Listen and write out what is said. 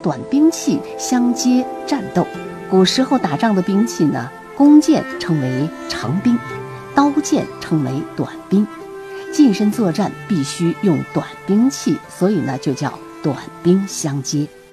短兵器相接战斗。古时候打仗的兵器呢，弓箭称为长兵，刀剑称为短兵。近身作战必须用短兵器，所以呢就叫短兵相接。